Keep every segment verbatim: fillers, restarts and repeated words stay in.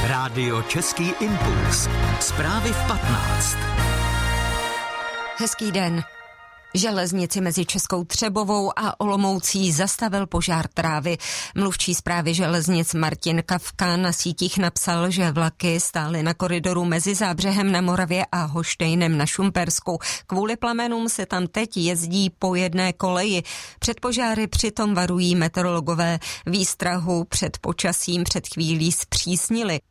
Rádio Český impuls. Zprávy v patnáct. Hezký den. Železnici mezi Českou Třebovou a Olomoucí zastavil požár trávy. Mluvčí správy železnic Martin Kafka na sítích napsal, že vlaky stály na koridoru mezi Zábřehem na Moravě a Hoštejnem na Šumpersku. Kvůli plamenům se tam teď jezdí po jedné koleji. Před požáry přitom varují meteorologové. Výstrahu před počasím před chvílí zpřísnili.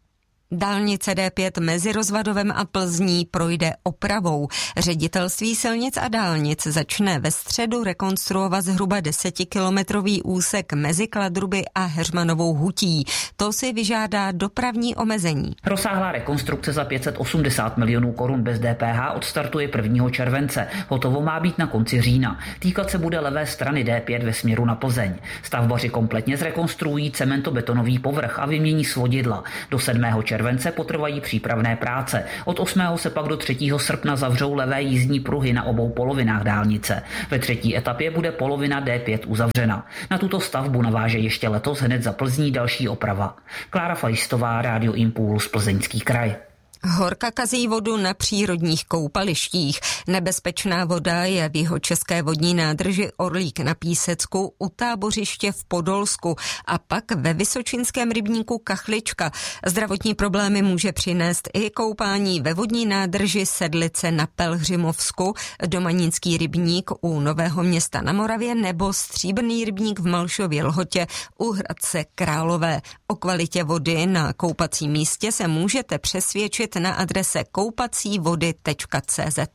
Dálnice D pět mezi Rozvadovem a Plzní projde opravou. Ředitelství silnic a dálnic začne ve středu rekonstruovat zhruba desetikilometrový úsek mezi Kladruby a Heřmanovou hutí. To si vyžádá dopravní omezení. Rozsáhlá rekonstrukce za pět set osmdesát milionů korun bez D P H odstartuje prvního července. Hotovo má být na konci října. Týkat se bude levé strany D pět ve směru na Plzeň. Stavbaři kompletně zrekonstruují cementobetonový povrch a vymění svodidla. Do sedmého července potrvají přípravné práce. Od osmého se pak do třetího srpna zavřou levé jízdní pruhy na obou polovinách dálnice. Ve třetí etapě bude polovina D pět uzavřena. Na tuto stavbu naváže ještě letos hned za Plzní další oprava. Klára Fajstová, Rádio Impuls, Plzeňský kraj. Horka kazí vodu na přírodních koupalištích. Nebezpečná voda je v jihočeské vodní nádrži Orlík na Písecku, u tábořiště v Podolsku a pak ve vysočinském rybníku Kachlička. Zdravotní problémy může přinést i koupání ve vodní nádrži Sedlice na Pelhřimovsku, Domanínský rybník u Nového Města na Moravě nebo Stříbrný rybník v Malšově Lhotě u Hradce Králové. O kvalitě vody na koupacím místě se můžete přesvědčit na adrese koupací vody tečka cé zet.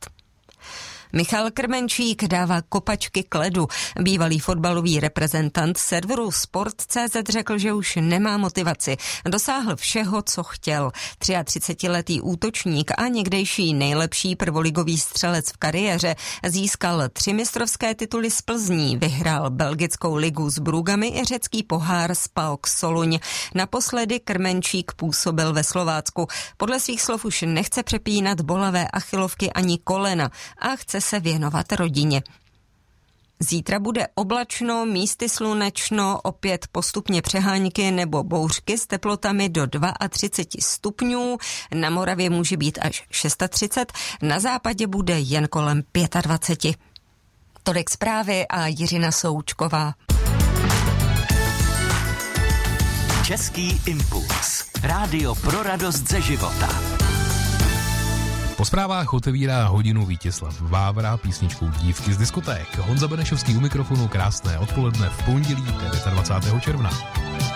Michal Krmenčík dává kopačky k ledu. Bývalý fotbalový reprezentant serveru sport tečka cé zet řekl, že už nemá motivaci. Dosáhl všeho, co chtěl. třiatřicetiletý útočník a někdejší nejlepší prvoligový střelec v kariéře získal tři mistrovské tituly z Plzní, vyhrál belgickou ligu s Brugami i řecký pohár s PAOK Soluň. Naposledy Krmenčík působil ve Slovácku. Podle svých slov už nechce přepínat bolavé achilovky ani kolena a chce se věnovat rodině. Zítra bude oblačno, místy slunečno, opět postupně přehánky nebo bouřky s teplotami do třicet dva stupňů. Na Moravě může být až třicet šest, na západě bude jen kolem dvacet pět. Tolik zprávy a Jiřina Součková. Český impuls. Rádio pro radost ze života. Po zprávách otevírá hodinu Vítězslav Vávra písničkou Dívky z diskoték. Honza Benešovský u mikrofonu, krásné odpoledne v pondělí dvacátého devátého června.